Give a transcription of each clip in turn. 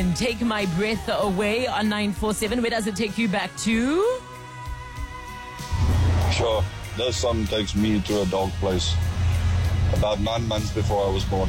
And Take My Breath Away on 947. Where does it take you back to? Sure, this song takes me to a dark place. About 9 months before I was born.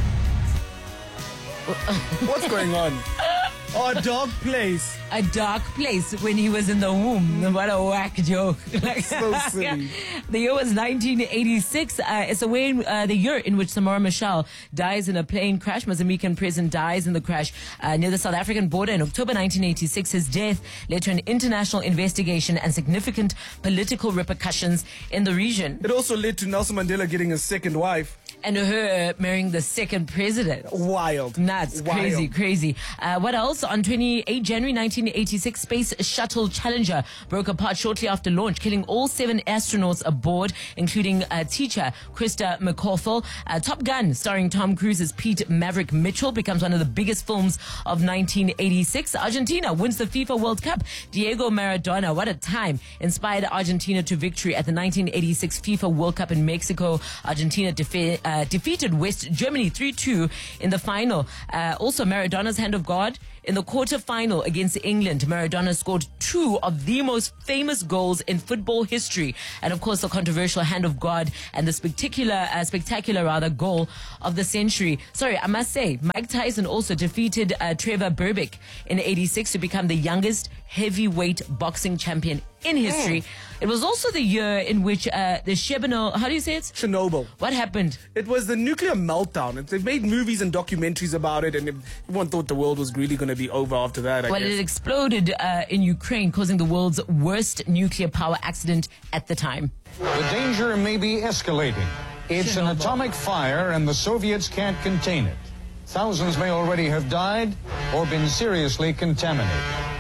What's going on? Oh, a dog place. A dark place when he was in the womb. What a whack joke. So silly. The year was 1986. It's the year in which Samora Machel dies in a plane crash. Mozambican prison dies in the crash near the South African border in October 1986. His death led to an international investigation and significant political repercussions in the region. It also led to Nelson Mandela getting a second wife. And her marrying the second president. Wild. Nuts. Wild. Crazy. What else? On 28 January 1986, Space Shuttle Challenger broke apart shortly after launch, killing all 7 astronauts aboard, including teacher Krista McCawthorne. Top Gun, starring Tom Cruise's Pete Maverick Mitchell, becomes one of the biggest films of 1986. Argentina wins the FIFA World Cup. Diego Maradona, what a time, inspired Argentina to victory at the 1986 FIFA World Cup in Mexico. Argentina defeated West Germany 3-2 in the final. Also, Maradona's hand of God in the quarter-final against England. Maradona scored 2 of the most famous goals in football history. And, of course, the controversial hand of God and the spectacular goal of the century. Sorry, I must say, Mike Tyson also defeated Trevor Berbick in 86 to become the youngest heavyweight boxing champion in history. It was also the year in which the Chernobyl, how do you say it? Chernobyl. What happened? It was the nuclear meltdown. They've made movies and documentaries about it, and everyone thought the world was really going to be over after that, I guess. It exploded in Ukraine, causing the world's worst nuclear power accident at the time. The danger may be escalating. It's an atomic fire, and the Soviets can't contain it. Thousands may already have died or been seriously contaminated.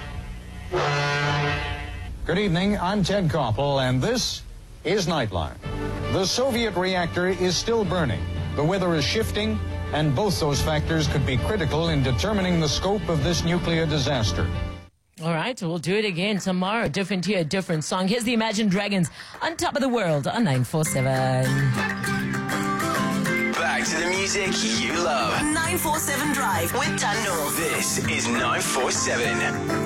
Good evening, I'm Ted Koppel, and this is Nightline. The Soviet reactor is still burning. The weather is shifting, and both those factors could be critical in determining the scope of this nuclear disaster. All right, we'll do it again tomorrow. Different year, different song. Here's the Imagine Dragons on Top of the World on 947. Back to the music you love. 947 Drive with Tando. This is 947.